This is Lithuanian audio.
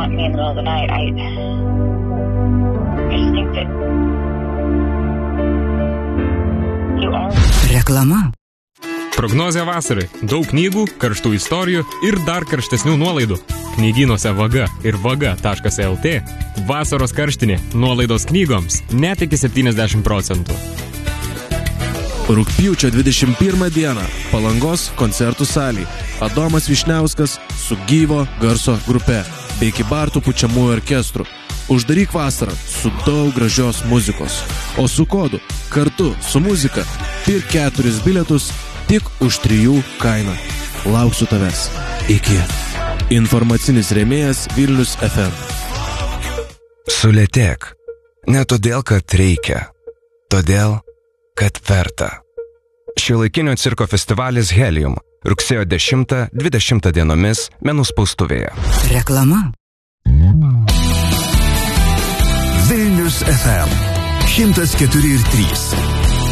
haunt me in the middle of the night. I just think that you are. Reklama. Prognozė vasarai. Daug knygų, karštų istorijų ir dar karštesnių nuolaidų. Knygynuose Vaga ir vaga.lt. Vasaros karštinė. Nuolaidos knygoms net iki 70%. Rugpjūčio 21 dieną Palangos koncertų salėje Adomas Vyšniauskas su gyvo garso grupe bei Kybartų pučiamųjų orkestru. Uždaryk vasarą su daug gražios muzikos. O su kodu kartu su muzika pirk 4 bilietus tik už 3 kainą. Lauksiu tavęs. Iki. Informacinis rėmėjas Vilnius FM. Sulėtėk. Ne todėl, kad reikia. Todėl, kad verta. Šiuolaikinio cirko festivalis Helium. Rugsėjo 10-20 dienomis Menų spaustuvėje. Reklama. Vilnius FM 104.3